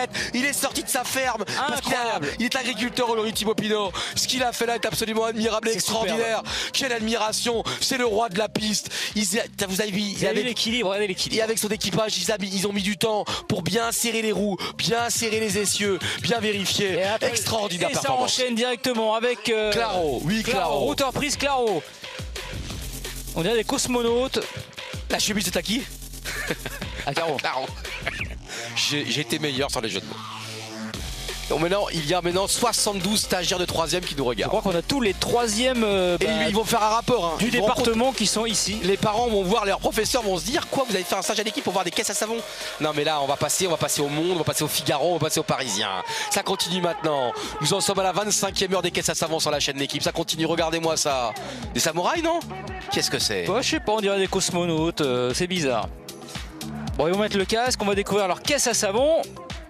Il est sorti de sa ferme parce qu'il est agriculteur aujourd'hui, Thibaut Pinot. Ce qu'il a fait là est absolument admirable et extraordinaire. Superbe. Quelle admiration. C'est le roi de la piste. Vous avez vu l'équilibre, regardez l'équilibre. Et avec son équipage, ils ont mis du temps pour bien serrer les roues, bien serrer les essieux, bien vérifier. Extraordinaire performance. Et ça enchaîne directement avec Claro. Oui, Claro. Routeur prise Claro. On dirait des cosmonautes. La chemise est à qui? À Claro. J'ai été meilleur sur les jeux de mots. Donc maintenant, il y a 72 stagiaires de 3e qui nous regardent. Je crois qu'on a tous les 3e et ils vont faire un rapport du département qui sont ici. Les parents vont voir, leurs professeurs vont se dire quoi, vous allez faire un stage à l'équipe pour voir des caisses à savon? Non mais là on va passer au Monde, on va passer au Figaro, on va passer au Parisien. Ça continue maintenant. Nous en sommes à la 25e heure des caisses à savon sur la chaîne d'équipe. Ça continue, regardez-moi ça. Des samouraïs, non? Qu'est-ce que c'est? Je sais pas, on dirait des cosmonautes, c'est bizarre. Bon, ils vont mettre le casque, on va découvrir leur caisse à savon.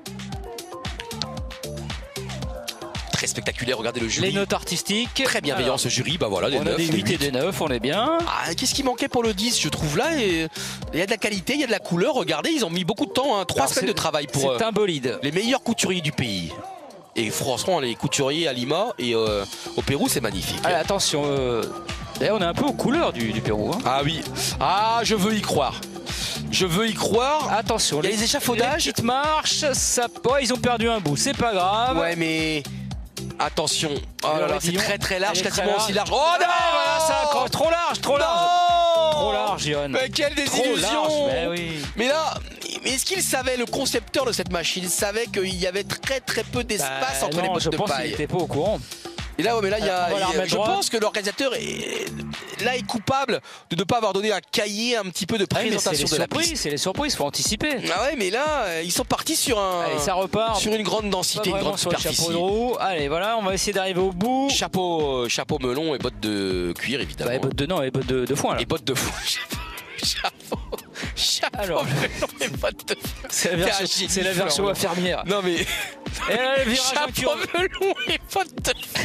Très spectaculaire, regardez le jury. Les notes artistiques. Très bienveillant ce jury, bah voilà, des 9, on a des 8 et des 9, on est bien. Qu'est-ce qui manquait pour le 10, je trouve là, et il y a de la qualité, il y a de la couleur, regardez, ils ont mis beaucoup de temps, 3 semaines de travail pour c'est un bolide. Les meilleurs couturiers du pays. Et franchement, les couturiers à Lima et au Pérou, c'est magnifique. Allez, attention, d'ailleurs on est un peu aux couleurs du Pérou. Ah oui, je veux y croire. Je veux y croire. Attention, les échafaudages. Les petites marches, ils ont perdu un bout, c'est pas grave. Ouais, mais attention. Oh là là, c'est très très large, quasiment aussi large. Oh non, voilà, ça, trop large. Trop large, Johan. Mais quelle désillusion. Oui. Mais là, est-ce qu'il savait, le concepteur de cette machine, il savait qu'il y avait très très peu d'espace entre les bottes de paille? Je pense qu'il n'était pas au courant. Et là, je pense que l'organisateur est coupable de ne pas avoir donné un cahier un petit peu de présentation de la piste. C'est les surprises, il faut anticiper. Ah ouais, mais là, ils sont partis sur ça repart. Sur une grande densité, une grande superficie. Chapeau de roue. Allez, voilà, on va essayer d'arriver au bout. Chapeau melon et bottes de cuir, évidemment. Et bottes de foin, là. Et bottes de foin. Chapeau melon et bottes de foin. C'est la version infirmière. Non mais... Et là, le chapeau melon et bottes de foin.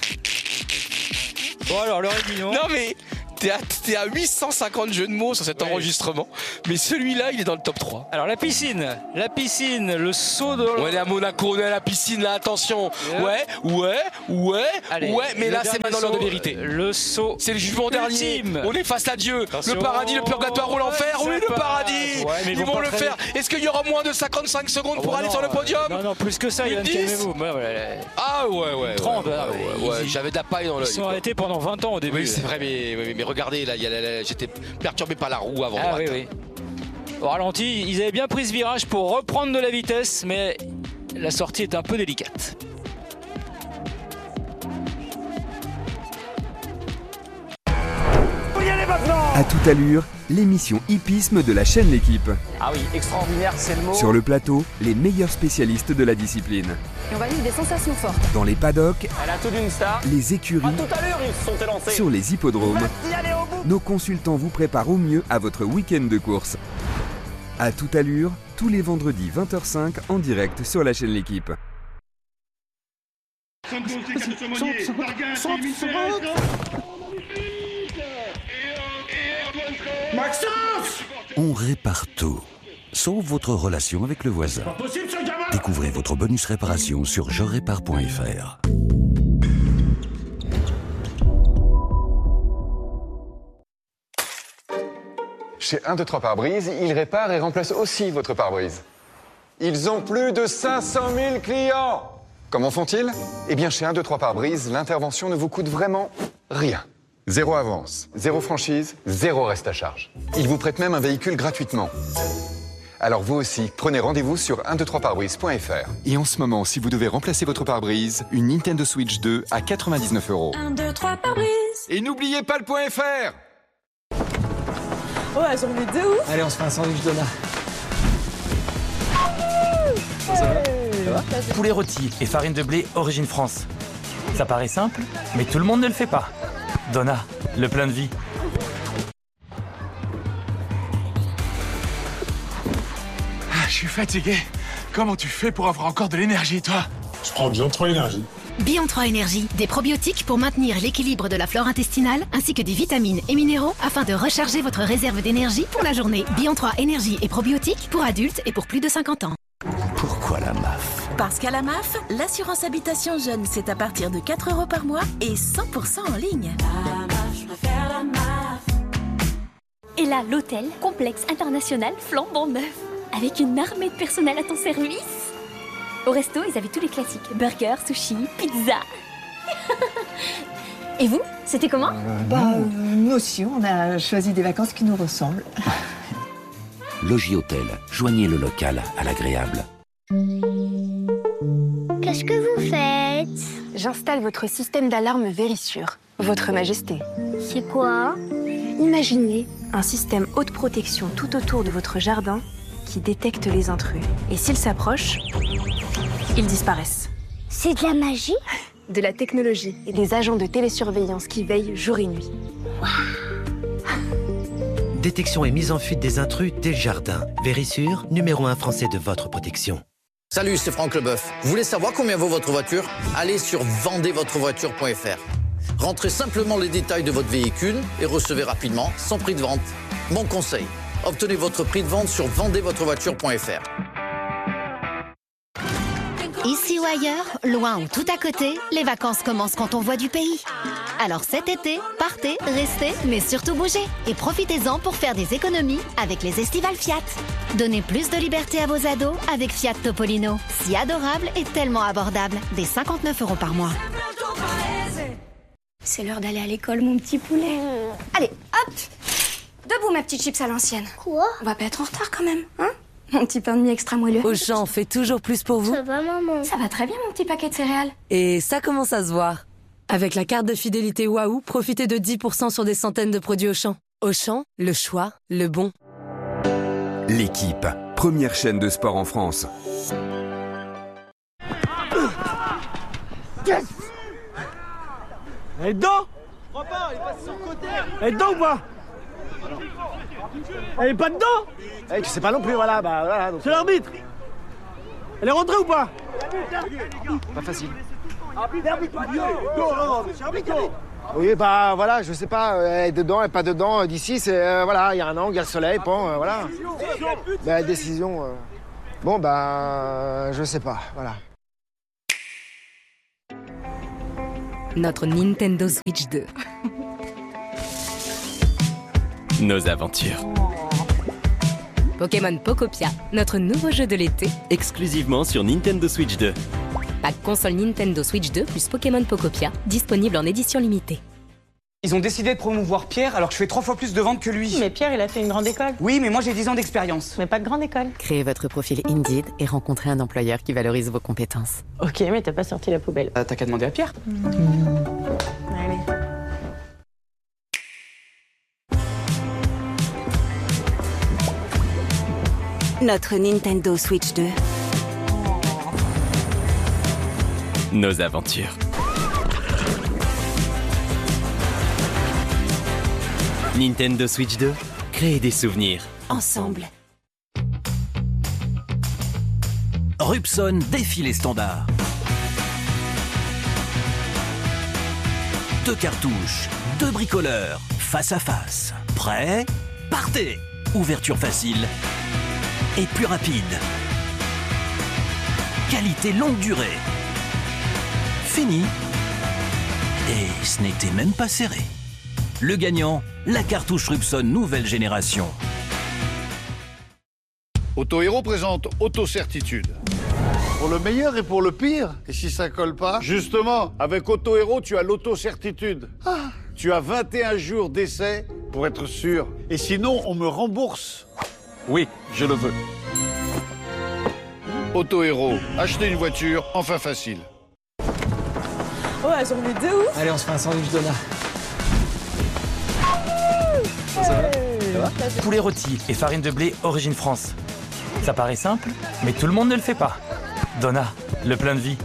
Bon alors, le réunion. Non mais... T'es à 850 jeux de mots sur cet enregistrement, mais celui-là, il est dans le top 3. Alors la piscine, le saut de... On est à Monaco, on est à la piscine, là, attention. Allez, mais là, c'est maintenant l'heure de vérité. Le saut. C'est le jugement dernier. On est face à Dieu. Attention. Le paradis, le purgatoire ou l'enfer. Oui, le paradis. Ils vont le faire. Est-ce qu'il y aura moins de 55 secondes pour aller sur le podium? Non, plus que ça, Yann, calmez-vous. Ah ouais. 30, j'avais de la paille dans l'œil. Ils sont arrêtés pendant 20 ans au début. Oui, c'est vrai, mais regardez, là, j'étais perturbé par la roue avant droite. Oui. Au ralenti, ils avaient bien pris ce virage pour reprendre de la vitesse, mais la sortie est un peu délicate. À toute allure, l'émission hippisme de la chaîne L'équipe. Ah oui, extraordinaire, c'est le mot. Sur le plateau, les meilleurs spécialistes de la discipline. Et on va vivre des sensations fortes. Dans les paddocks, elle a tout d'une star. Les écuries, tout à l'heure, ils se sont élancés. Sur les hippodromes, nos consultants vous préparent au mieux à votre week-end de course. À toute allure, tous les vendredis 20h05 en direct sur la chaîne L'équipe. Maxence! On répare tout, sauf votre relation avec le voisin. Découvrez votre bonus réparation sur jerépare.fr. Chez 1, 2, 3 pare-brise, ils réparent et remplacent aussi votre pare-brise. Ils ont plus de 500 000 clients. Comment font-ils? Eh bien, chez 1, 2, 3 pare-brise, l'intervention ne vous coûte vraiment rien. 0 avance, 0 franchise, 0 reste à charge. Ils vous prêtent même un véhicule gratuitement. Alors vous aussi, prenez rendez-vous sur 123parbrise.fr. Et en ce moment, si vous devez remplacer votre pare-brise, une Nintendo Switch 2 à 99 €. 1, 2, 3 pare-brise. Et n'oubliez pas le .fr. Oh, elles ont mis de ouf. Allez, on se fait un sandwich Donna. Ça va? Poulet rôti et farine de blé origine France. Ça paraît simple, mais tout le monde ne le fait pas. Donna, le plein de vie. Je suis fatigué. Comment tu fais pour avoir encore de l'énergie, toi? Je prends Bion 3 Énergie. Bion 3 Énergie, des probiotiques pour maintenir l'équilibre de la flore intestinale, ainsi que des vitamines et minéraux afin de recharger votre réserve d'énergie pour la journée. Bion 3 Énergie et probiotiques pour adultes et pour plus de 50 ans. Pourquoi Pourquoi la MAF? Parce qu'à la MAF, l'assurance habitation jeune, c'est à partir de 4 € par mois et 100% en ligne. Et là, l'hôtel, complexe international flambant neuf, avec une armée de personnel à ton service. Au resto, ils avaient tous les classiques. Burgers, sushi, pizza. Et vous, c'était comment? Nous aussi, on a choisi des vacances qui nous ressemblent. Logis Hôtel, joignez le local à l'agréable. Qu'est-ce que vous faites? J'installe votre système d'alarme Vérissure, Votre Majesté. C'est quoi? Imaginez un système haute protection tout autour de votre jardin qui détecte les intrus. Et s'ils s'approchent, ils disparaissent. C'est de la magie? De la technologie et des agents de télésurveillance qui veillent jour et nuit. Détection et mise en fuite des intrus dès le jardin. Vérissure, numéro 1 français de votre protection. Salut, c'est Franck Leboeuf. Vous voulez savoir combien vaut votre voiture? Allez sur vendezvotrevoiture.fr. Rentrez simplement les détails de votre véhicule et recevez rapidement son prix de vente. Mon conseil, obtenez votre prix de vente sur vendezvotrevoiture.fr. Ici ou ailleurs, loin ou tout à côté, les vacances commencent quand on voit du pays. Alors cet été, partez, restez, mais surtout bougez. Et profitez-en pour faire des économies avec les estivales Fiat. Donnez plus de liberté à vos ados avec Fiat Topolino. Si adorable et tellement abordable, dès 59 € par mois. C'est l'heure d'aller à l'école, mon petit poulet. Allez, hop! Debout, ma petite chips à l'ancienne. Quoi? On va pas être en retard quand même, hein? Mon petit pain de mie extra moelleux. Auchan fait toujours plus pour vous. Ça va, maman? Ça va très bien, mon petit paquet de céréales. Et ça commence à se voir. Avec la carte de fidélité Waouh, profitez de 10% sur des centaines de produits Auchan. Auchan, le choix, le bon. L'équipe, première chaîne de sport en France. Yes. Elle est dedans? Je crois pas, il passe sur le côté. Elle est dedans ou pas? Elle est pas dedans? Eh, tu sais pas non plus, voilà, bah voilà. C'est l'arbitre. Elle est rentrée ou pas? Pas facile. Oui, bah voilà, je sais pas, elle est dedans, elle est pas dedans. D'ici, c'est voilà, il y a un angle, il y a le soleil, bon, voilà. Bah, décision. Bon, bah, je sais pas, voilà. Notre Nintendo Switch 2. Nos aventures. Pokémon Pokopia, notre nouveau jeu de l'été. Exclusivement sur Nintendo Switch 2. Pack console Nintendo Switch 2 plus Pokémon Pokopia, disponible en édition limitée. Ils ont décidé de promouvoir Pierre alors que je fais 3 fois plus de ventes que lui. Mais Pierre, il a fait une grande école. Oui, mais moi j'ai 10 ans d'expérience. Mais pas de grande école. Créez votre profil Indeed et rencontrez un employeur qui valorise vos compétences. Ok, mais t'as pas sorti la poubelle. T'as qu'à demander à Pierre. Allez. Notre Nintendo Switch 2. Nos aventures. Nintendo Switch 2, créez des souvenirs ensemble. Rubson défie les standards. 2 cartouches, 2 bricoleurs, face à face. Prêt? Partez! Ouverture facile et plus rapide. Qualité longue durée. Fini. Et ce n'était même pas serré. Le gagnant, la cartouche Rubson nouvelle génération. Auto-Héros présente Auto-Certitude. Pour le meilleur et pour le pire. Et si ça colle pas? Justement, avec Auto-Héros, tu as l'auto-certitude. Tu as 21 jours d'essai pour être sûr. Et sinon, on me rembourse. Oui, je le veux. Auto-Héros, acheter une voiture, enfin facile. Oh, elles ont mis de ouf. Allez, on se fait un sandwich Donna. Ça va? Poulet rôti et farine de blé origine France. Ça paraît simple, mais tout le monde ne le fait pas. Donna, le plein de vie.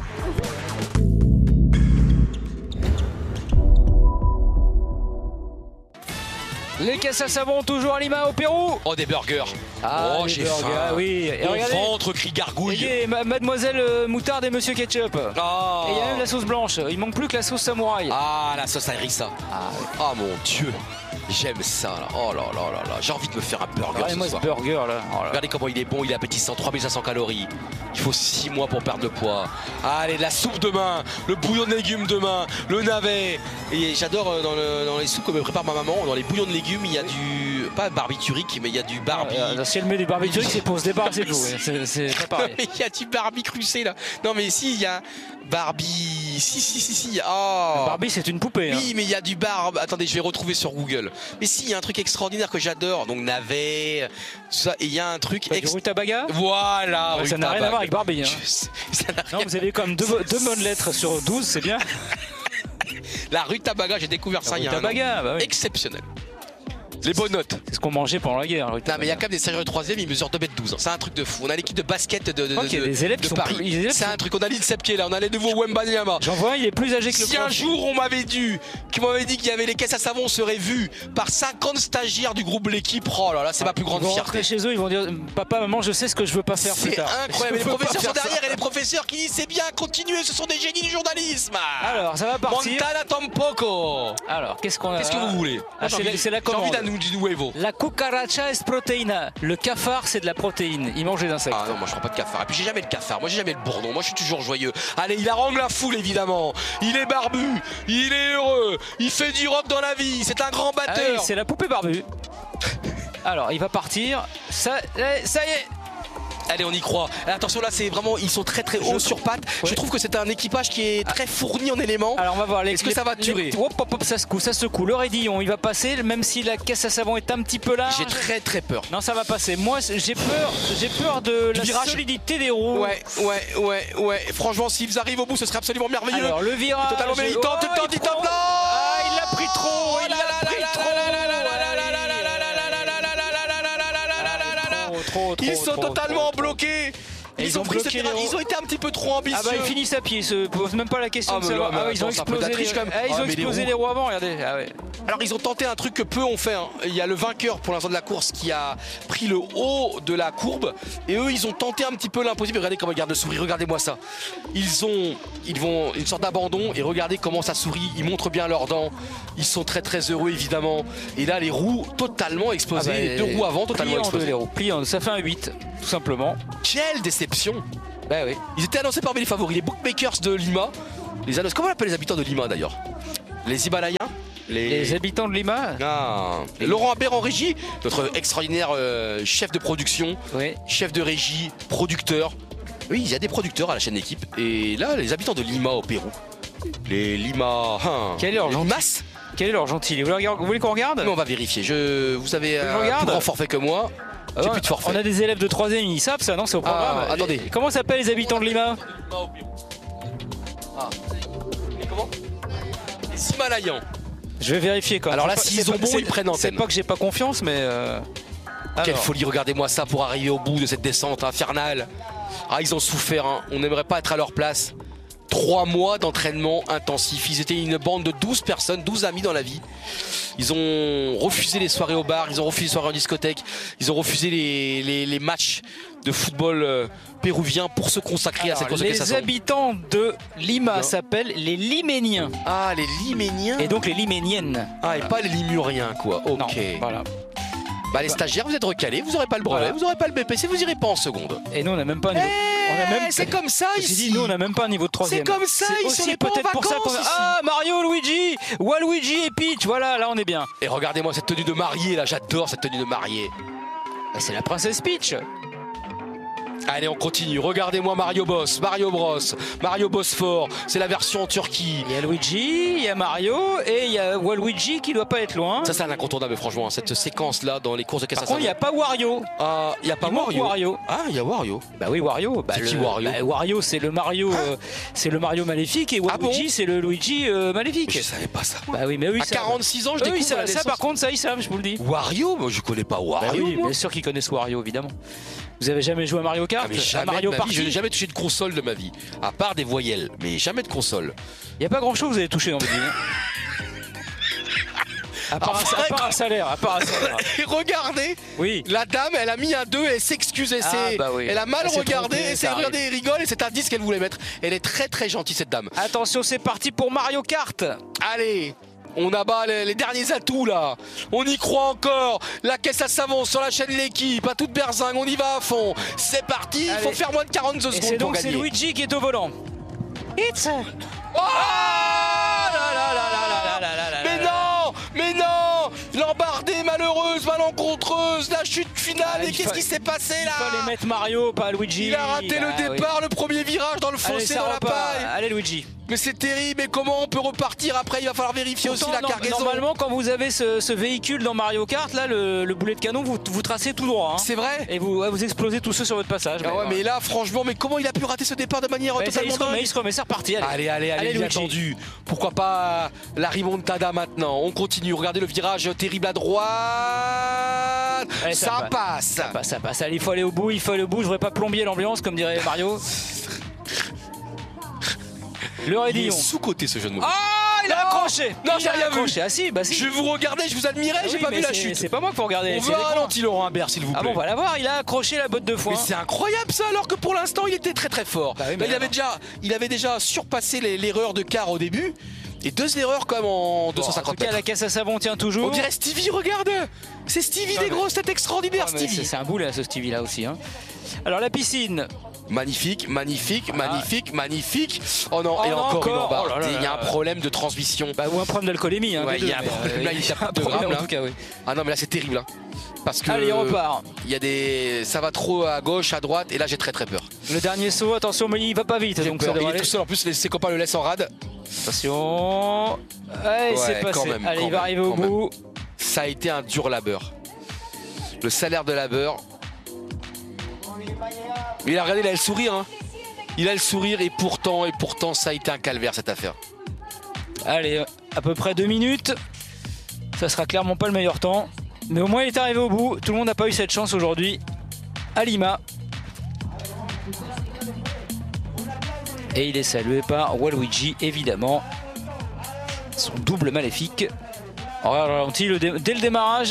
Les caisses à savon toujours à Lima au Pérou. Oh, des burgers. Ah, j'ai burgers, faim. oui. Et Mon regardez, ventre crie gargouille. et Mademoiselle Moutarde et Monsieur Ketchup. Ah. Et il y a même la sauce blanche. Il manque plus que la sauce samouraï. Ah, la sauce harissa. Ah, mon Dieu. J'aime ça là. Oh là là là là. J'ai envie de me faire un burger Regardez-moi ce ce soir. burger là. Oh là. Regardez comment il est bon, il est appétissant, 3500 calories. Il faut 6 mois pour perdre le poids. Allez, la soupe demain, le bouillon de légumes demain, le navet. Et j'adore dans les soupes que me prépare ma maman, dans les bouillons de légumes, il y a du... pas barbiturique, mais il y a du barbi. Si elle met du barbiturique, c'est pour se débarrasser de vous. C'est pas pareil. Il y a du barbi crucé là. Non mais si, il y a Barbie. Si. Oh. Barbie, c'est une poupée. Oui, mais il y a du barbe. Attendez, je vais retrouver sur Google. Mais si, il y a un truc extraordinaire que j'adore. Donc navet, tout ça. Et il y a un truc. Du rutabaga. Voilà. Ouais, ça n'a rien à voir avec Barbie. Hein. Ça n'a non, rien... vous avez quand même deux bonnes lettres sur 12, c'est bien. La rutabaga, j'ai découvert ça il y a un an. Bah oui. Exceptionnel. Les bonnes notes. C'est ce qu'on mangeait pendant la guerre. Non, mais il y a quand même des stagiaires de 3ème, ils mesurent 2m12. C'est un truc de fou. On a l'équipe de basket de des élèves de qui Paris. C'est un truc. On a l'INSEP qui est là. On a les nouveaux Wembanyama. J'en vois, il est plus âgé que le Si un jour on m'avait dit qu'il y avait les caisses à savon seraient vues par 50 stagiaires du groupe L'équipe, oh là là, c'est ma plus grande Ils vont fierté. rentrer chez eux, ils vont dire papa, maman, je sais ce que je veux pas faire plus C'est tard. incroyable. Les professeurs sont derrière et les professeurs qui disent c'est bien, continuez, ce sont des génies du journalisme. Alors, ça va partir. Montana Tampoco. Alors, qu'est-ce qu'on a? Qu'est-ce que vous voulez? C'est la commande. J'ai envie d'un nuevo. La cucaracha es proteína. Le cafard, c'est de la protéine. Il mange des insectes. Ah non, moi je prends pas de cafard. Et puis j'ai jamais le cafard. Moi j'ai jamais le bourdon. Moi je suis toujours joyeux. Allez, il harangue la foule évidemment. Il est barbu. Il est heureux. Il fait du rock dans la vie. C'est un grand batteur. Ah oui, c'est la poupée barbue. Alors, il va partir. Ça y est. Allez, on y croit. Attention, là, c'est vraiment, ils sont très très hauts sur pattes. Ouais. Je trouve que c'est un équipage qui est très fourni en éléments. Alors, on va voir. Est-ce que ça va durer? Hop, ça se coule. Le raidillon, il va passer, même si la caisse à savon est un petit peu large. J'ai très très peur. Non, ça va passer. Moi, j'ai peur de la virage. Solidité des roues. Ouais. Franchement, s'ils arrivent au bout, ce serait absolument merveilleux. Alors, le virage. Totalement, mais il tente. Ah, il l'a pris trop. Il l'a pris trop. Ils sont totalement bloqués. Ils ont été un petit peu trop ambitieux. Ah bah ils finissent à pied, se posent même pas la question de savoir. Ah ouais, ils ont explosé les roues avant, regardez. Ah ouais. Alors ils ont tenté un truc que peu ont fait. Il y a le vainqueur pour l'instant de la course qui a pris le haut de la courbe. Et eux ils ont tenté un petit peu l'impossible. Regardez comment ils gardent le sourire, regardez-moi ça. Ils vont une sorte d'abandon et regardez comment ça sourit. Ils montrent bien leurs dents. Ils sont très très heureux évidemment. Et là les roues totalement explosées. Les deux roues avant totalement explosées. Pliant, ça fait un 8 tout simplement. Quelle déception. Bah oui. Ils étaient annoncés parmi les favoris, les bookmakers de Lima. Comment on appelle les habitants de Lima d'ailleurs? Les Himalayens? Les habitants de Lima? Non. Laurent Habert en régie, notre extraordinaire chef de production, chef de régie, producteur. Oui, il y a des producteurs à la chaîne d'équipe. Et là, les habitants de Lima au Pérou. Les Lima... Quel est leur Limas? Quel est leur gentil? Vous voulez qu'on regarde? Mais on va vérifier. Vous avez un plus grand forfait que moi. J'ai plus de forfait. On a des élèves de 3ème, ils savent ça, non? C'est au programme. Attendez. Comment s'appellent les habitants de Lima? Comment? Les Himalayens. Je vais vérifier quand même. Alors là, s'ils ont bon, ils prennent antenne. C'est pas que j'ai pas confiance, mais... Quelle folie, regardez-moi ça pour arriver au bout de cette descente infernale. Ah, ils ont souffert, hein. On n'aimerait pas être à leur place. 3 mois d'entraînement intensif. Ils étaient une bande de 12 personnes, 12 amis dans la vie. Ils ont refusé les soirées au bar, ils ont refusé les soirées en discothèque, ils ont refusé les matchs de football péruvien pour se consacrer à cette course. Les habitants de Lima s'appellent les Liméniens. Ah, les Liméniens. Et donc les Liméniennes. Ah, et pas les Limuriens, quoi. Ok. Non, voilà. Bah les stagiaires, vous êtes recalés, vous n'aurez pas le brevet, vous n'aurez pas le BPC, vous irez pas en seconde. Et nous on n'a même pas un niveau. C'est comme ça ici. Nous on n'a même pas un niveau de 3ème. C'est comme ça, ils sont peut-être pour ça qu'on a... Ah, Mario, Luigi, Waluigi et Peach, voilà, là on est bien. Et regardez-moi cette tenue de mariée là, j'adore cette tenue de mariée. C'est la princesse Peach. Allez, on continue. Regardez-moi Mario Bros, Mario Bosphore. C'est la version en Turquie. Il y a Luigi, il y a Mario et il y a Waluigi qui doit pas être loin. Ça, c'est un incontournable, franchement. Cette séquence-là dans les courses de caisse à savon. Par contre, il n'y a pas Wario. Ah, il n'y a pas Wario. Ah, il y a Wario. Bah oui, Wario. C'est qui Wario? Wario, c'est le Mario, c'est le Mario maléfique et Waluigi, c'est le Luigi maléfique. Je savais pas ça. Bah oui, mais oui. À 46 ans, je découvre la ça, par contre, ça ils savent, je vous le dis. Wario, moi je connais pas Wario. Bah oui, bien sûr qu'ils connaissent Wario, évidemment. Vous avez jamais joué à Mario Kart? Mais jamais Mario Party? Je n'ai jamais touché de console de ma vie, à part des voyelles, mais jamais de console. Il n'y a pas grand chose que vous avez touché dans votre vie. À part un salaire. Et regardez, oui. La dame, elle a mis un 2 et elle s'excuse. Elle a mal regardé, elle s'est regardée et rigole et c'est un 10 qu'elle voulait mettre. Elle est très très gentille cette dame. Attention, c'est parti pour Mario Kart. Allez, on abat les derniers atouts là. On y croit encore. La caisse à savon sur la chaîne L'équipe, à toute berzingue, on y va à fond. C'est parti, il faut faire moins de 42 secondes pour gagner. C'est Luigi qui est au volant. Mais non, l'embardée malheureuse, malencontreuse, la chute finale. Et qu'est-ce qui s'est passé là? Il fallait mettre Mario, pas Luigi. Il a raté le départ, le premier virage dans le fossé, dans la paille. Allez Luigi. Mais c'est terrible, mais comment on peut repartir après? Il va falloir vérifier aussi la cargaison. Normalement, quand vous avez ce véhicule dans Mario Kart, là, le boulet de canon, vous tracez tout droit. Hein. C'est vrai. Et vous explosez tous ceux sur votre passage. Mais là, franchement, mais comment il a pu rater ce départ de manière totalement dingue? Il se remet, c'est reparti. Allez, il est attendu. Pourquoi pas la remontada maintenant? On continue, regardez le virage terrible à droite. Allez, ça passe. Ça passe. Allez, il faut aller au bout, Je voudrais pas plomber l'ambiance, comme dirait Mario. Le raidillon. Il est sous-côté ce jeu de mots. Ah, il a accroché. Non, j'ai rien vu. Ah si, bah si. Je vous regardais, je vous admirais, j'ai pas vu la chute. C'est pas moi qu'il faut regarder. On veut un ralenti Laurent Humbert, s'il vous plaît. Ah bon, on va la voir, il a accroché la botte de foin. Mais c'est incroyable ça, alors que pour l'instant, il était très très fort. Il avait déjà surpassé l'erreur de quart au début. Et 2 erreurs comme en 250 mètres. En tout cas, la caisse à savon tient toujours. On dirait Stevie, regarde. C'est Stevie des grosses têtes extraordinaires, Stevie. C'est un boulet ce Stevie là aussi. Hein. Alors la piscine. Magnifique. Oh non, et encore une embardée. Il y a un problème de transmission. Ou un problème d'alcoolémie. Hein, il y a un problème là, il y a pas de grammes, en tout cas, oui. Ah non, mais là c'est terrible. Hein. Parce que allez, on repart. Il y a ça va trop à gauche, à droite, et là j'ai très très peur. Le dernier saut, attention, mais il va pas vite. Donc ça il est tout seul, en plus ses copains le laissent en rade. Attention. Allez, c'est passé. Allez, il va arriver au bout. Ça a été un dur labeur. Le salaire de labeur. Il a regardé, il a le sourire. Hein. Il a le sourire et pourtant ça a été un calvaire cette affaire. Allez, à peu près 2 minutes. Ça sera clairement pas le meilleur temps. Mais au moins il est arrivé au bout. Tout le monde n'a pas eu cette chance aujourd'hui à Lima. Et il est salué par Waluigi, évidemment. Son double maléfique. Alors, ralenti dès le démarrage.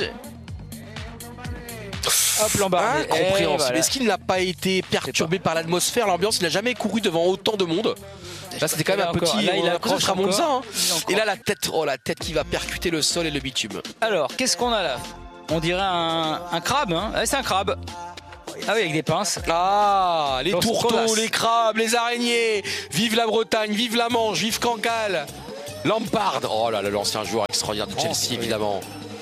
Hop, l'embardé. Incompréhensible. Voilà. Est-ce qu'il n'a pas été perturbé par l'atmosphère, l'ambiance? Il n'a jamais couru devant autant de monde. Là, c'était quand même un petit. Là, il accroche encore. Hein. Et là, la tête qui va percuter le sol et le bitume. Alors, qu'est-ce qu'on a là? On dirait un crabe. Hein. Ah, c'est un crabe. Ah oui, avec des pinces. Ah, les tourteaux, les crabes, les araignées. Vive la Bretagne, vive la Manche, vive Cancale. Lampard. Oh là là, l'ancien joueur extraordinaire de Chelsea, évidemment.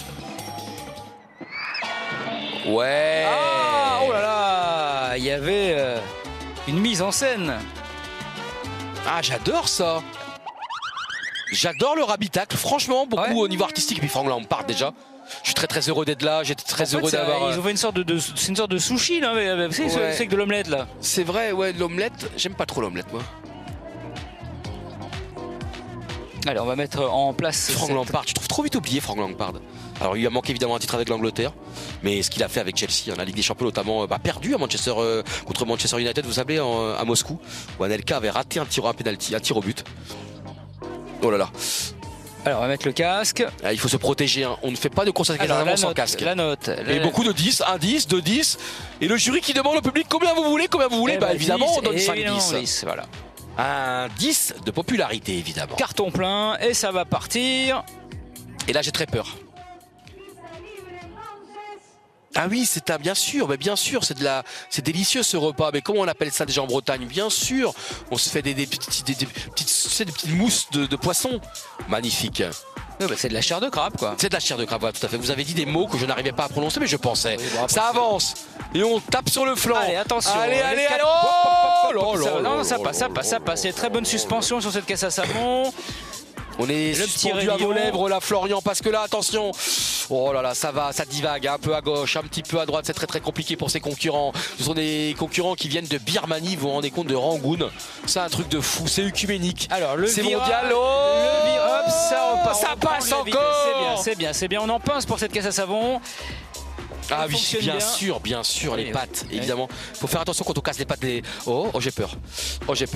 Ouais. Ah, oh là là, il y avait une mise en scène. Ah, j'adore ça. J'adore leur habitacle, franchement, beaucoup au niveau artistique. Et puis Frank Lampard déjà. Je suis très très heureux d'être là, j'étais très heureux d'avoir... Ils ont fait c'est une sorte de sushi là, vous savez, c'est avec de l'omelette là. C'est vrai, ouais, l'omelette, j'aime pas trop l'omelette moi. Allez, on va mettre en place Frank Lampard, tu trouves trop vite oublié Frank Lampard. Alors il lui a manqué évidemment un titre avec l'Angleterre, mais ce qu'il a fait avec Chelsea, hein, la Ligue des Champions notamment, perdu à Manchester, contre Manchester United, vous savez, à Moscou, où Anelka avait raté un tir au but. Oh là là. Alors on va mettre le casque. Ah, il faut se protéger, hein. On ne fait pas de course avec sans casque. La note. Et beaucoup de 10, 1 10, 2 10. Et le jury qui demande au public combien vous voulez. Bah évidemment 10, on donne 5 10. Voilà. Un 10 de popularité évidemment. Carton plein et ça va partir. Et là j'ai très peur. Ah oui, bien sûr, c'est délicieux ce repas. Mais comment on appelle ça déjà en Bretagne? Bien sûr, on se fait des petites mousses de poisson. Magnifique. Ouais, bah c'est de la chair de crabe quoi. C'est de la chair de crabe, voilà, tout à fait. Vous avez dit des mots que je n'arrivais pas à prononcer, mais je pensais. Oui, bon, ça avance. Et on tape sur le flanc. Allez, attention. Allez. Non, ça passe. Il y a très bonne suspension sur cette caisse à savon. On est suspendu à vos lèvres là, Florian, parce que là, attention. Oh là là, ça divague un peu à gauche, un petit peu à droite. C'est très très compliqué pour ses concurrents. Ce sont des concurrents qui viennent de Birmanie, vous vous rendez compte, de Rangoon. C'est un truc de fou, c'est œcuménique. Alors le mondial. Ça passe encore. C'est bien. On en pince pour cette caisse à savon. Ah oui, bien sûr, les pattes, évidemment. Faut faire attention quand on casse les pattes. Oh, j'ai peur.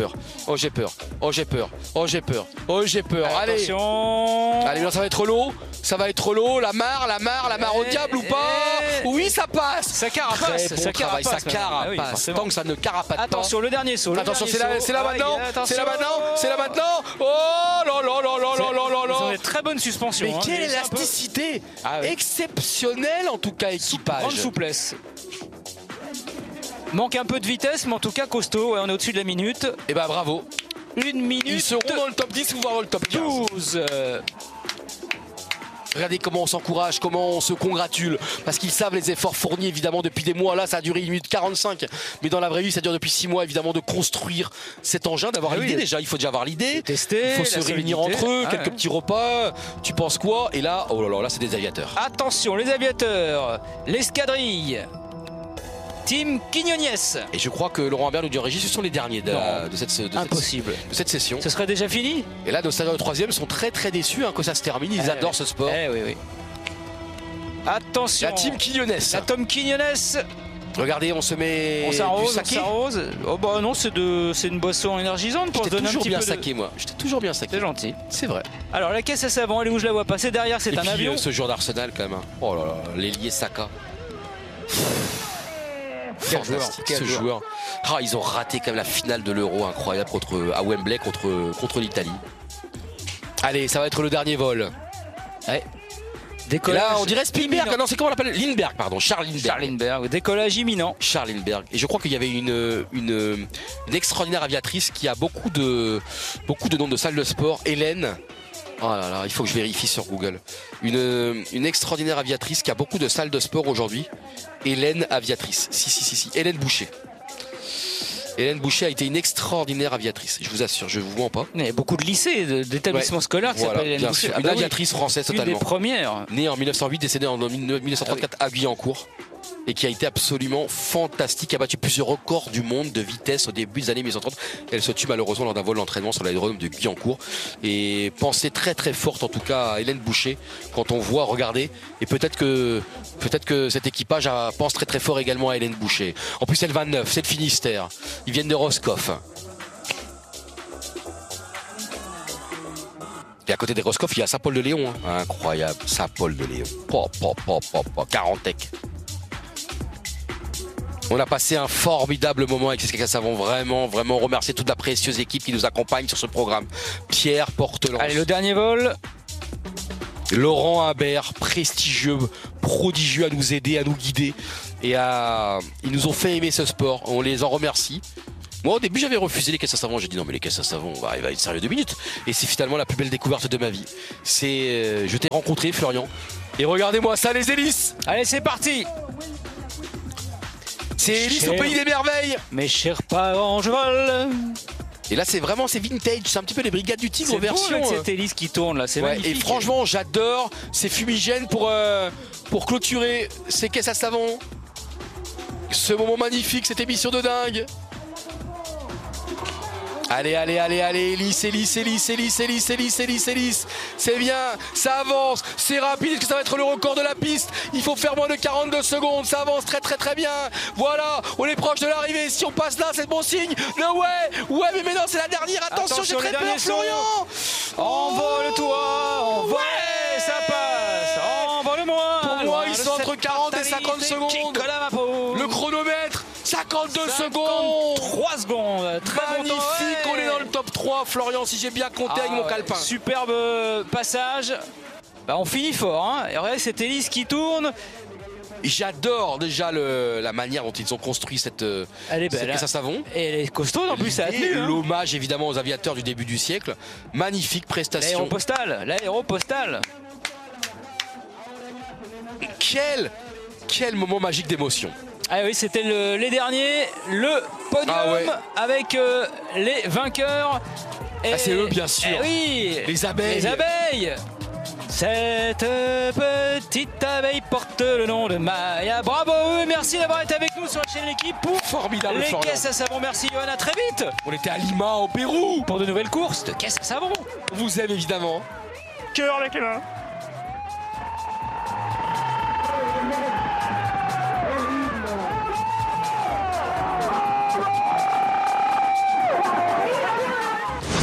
Allez. Attention. Allez, là, ça va être l'eau. Ça va être l'eau, la mare au diable ou pas? Oui, ça passe. Ça carapace. Ça carapace. Tant que ça ne carapate pas. Attention, le dernier saut. Attention, c'est là maintenant. C'est là maintenant. Oh là là là là là là là. Ils ont des très bonnes suspensions. Mais quelle élasticité exceptionnelle en tout cas, équipage. Grande souplesse. Manque un peu de vitesse, mais en tout cas costaud. On est au-dessus de la minute. Et bah bravo. 1 minute. Ils seront dans le top 10 ou voire dans le top 15. 12. Regardez comment on s'encourage, comment on se congratule, parce qu'ils savent les efforts fournis évidemment depuis des mois. Là, ça a duré 1 minute 45, mais dans la vraie vie, ça dure depuis 6 mois évidemment de construire cet engin, d'avoir l'idée déjà. Il faut déjà avoir l'idée, tester, il faut se réunir entre eux, quelques petits repas. Tu penses quoi? Et là, oh là là, là c'est des aviateurs. Attention, les aviateurs, l'escadrille. Team Quignonès. Et je crois que Laurent Humbert nous dit en régie, ce sont les derniers de cette session. Ce serait déjà fini. Et là, nos stagiaires de 3e sont très très déçus que ça se termine. Ils adorent ce sport. Oui. Attention. La Team Quignonès. La Team Quignonès. Regardez, on se met on s'arrose, du saké. Oh bah non, c'est une boisson énergisante pour se donner un petit peu. J'étais toujours bien saké, moi. J'étais toujours bien saké. C'est gentil. C'est vrai. Alors la caisse à savon, elle est où je la vois passer derrière, c'est un avion. Ce jour d'Arsenal quand même. Oh là là, l'ailier Saka. Fantastique, ce joueur. Ah, ils ont raté quand même la finale de l'Euro incroyable à Wembley contre l'Italie. Allez, ça va être le dernier vol. Ouais. Décollage. Là, on dirait Spielberg. Non, c'est comment on l'appelle? Lindbergh, pardon. Charles Lindbergh. Décollage imminent. Charles Lindbergh. Et je crois qu'il y avait une extraordinaire aviatrice qui a beaucoup de noms de salles de sport. Hélène. Oh là là, il faut que je vérifie sur Google. Une extraordinaire aviatrice qui a beaucoup de salles de sport aujourd'hui. Hélène aviatrice. Si. Hélène Boucher. Hélène Boucher a été une extraordinaire aviatrice, je vous assure, je vous mens pas. Il y a beaucoup de lycées, d'établissements scolaires qui s'appellent Hélène Boucher. Une aviatrice française totalement. Une des premières. Née en 1908, décédée en 1934 à Guyancourt. Et qui a été absolument fantastique, a battu plusieurs records du monde de vitesse au début des années 1930. Elle se tue malheureusement lors d'un vol d'entraînement sur l'aérodrome de Guyancourt. Et pensée très très forte en tout cas à Hélène Boucher quand on voit, regardez. Et peut-être que cet équipage pense très très fort également à Hélène Boucher. En plus c'est le 29, c'est le Finistère. Ils viennent de Roscoff. Et à côté des Roscoff, il y a Saint-Paul-de-Léon. Incroyable, Saint-Paul-de-Léon. 40 On a passé un formidable moment avec ces caisses à savon. Vraiment remercier toute la précieuse équipe qui nous accompagne sur ce programme. Pierre Portelance. Allez, le dernier vol. Laurent Humbert, prestigieux, prodigieux à nous aider, à nous guider. Et ils nous ont fait aimer ce sport. On les en remercie. Moi au début j'avais refusé les caisses à savon. J'ai dit non mais les caisses à savon, on va arriver à être sérieux 2 minutes. Et c'est finalement la plus belle découverte de ma vie. Je t'ai rencontré Florian. Et regardez-moi ça les hélices. Allez c'est parti. C'est hélice au pays des merveilles. Mes chers parents, je vole. Et là c'est vintage, c'est un petit peu les Brigades du Tigre version. C'est cette hélice qui tourne là, c'est magnifique. Et franchement j'adore ces fumigènes pour clôturer ces caisses à savon. Ce moment magnifique, cette émission de dingue. Allez, hélice. C'est bien, ça avance, c'est rapide, est-ce que ça va être le record de la piste? Il faut faire moins de 42 secondes, ça avance très bien. Voilà, on est proche de l'arrivée, si on passe là, c'est bon signe. Ouais, mais non, c'est la dernière, attention j'ai très peur, Florian. Envole-toi, ouais, ça passe, envole-moi. Pour moi, ils sont entre 40 et 50 secondes. Le chronomètre, 52 secondes. 3 secondes. Très magnifique, on est dans le top 3, Florian, si j'ai bien compté avec mon calepin. Superbe passage. On finit fort, hein. Et regardez cette hélice qui tourne. J'adore déjà la manière dont ils ont construit cette caisse à savon. Et elle est costaude en plus, ça a tenu. L'hommage évidemment aux aviateurs du début du siècle. Magnifique prestation. L'aéropostale. Quel moment magique d'émotion. Ah oui, c'était les derniers, le podium avec les vainqueurs. C'est eux bien sûr. Oui, les abeilles. Cette petite abeille porte le nom de Maya. Bravo, merci d'avoir été avec nous sur la chaîne L'équipe pour formidable les caisses à savon. Merci Johan, à très vite. On était à Lima au Pérou pour de nouvelles courses de caisses à savon. On vous aime évidemment. Cœur avec les mains.